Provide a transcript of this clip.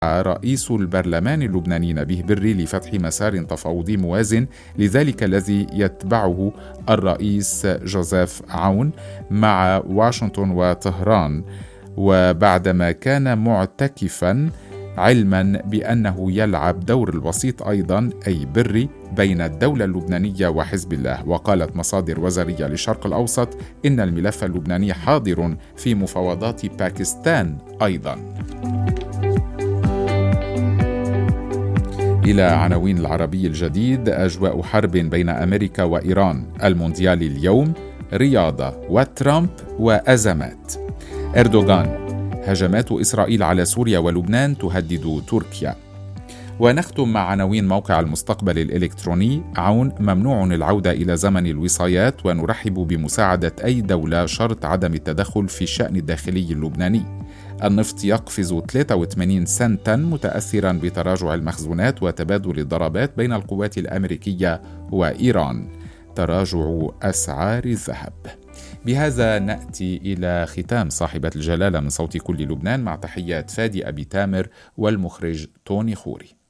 رئيس البرلمان اللبناني نبيه بري لفتح مسار تفاوضي موازن لذلك الذي يتبعه الرئيس جوزيف عون مع واشنطن وطهران، وبعدما كان معتكفاً علما بأنه يلعب دور الوسيط أيضا أي بري بين الدولة اللبنانية وحزب الله. وقالت مصادر وزارية للشرق الأوسط إن الملف اللبناني حاضر في مفاوضات باكستان أيضا. إلى عناوين العربي الجديد: أجواء حرب بين أمريكا وإيران، المونديال اليوم، رياضة وترامب وأزمات. أردوغان: هجمات إسرائيل على سوريا ولبنان تهدد تركيا. ونختم مع عناوين موقع المستقبل الإلكتروني: عون ممنوع العودة إلى زمن الوصايات، ونرحب بمساعدة أي دولة شرط عدم التدخل في الشأن الداخلي اللبناني. النفط يقفز 83 سنتا متأثرا بتراجع المخزونات وتبادل الضربات بين القوات الأمريكية وإيران. تراجع أسعار الذهب. بهذا نأتي إلى ختام صاحبة الجلالة من صوت كل لبنان، مع تحيات فادي أبي تامر والمخرج توني خوري.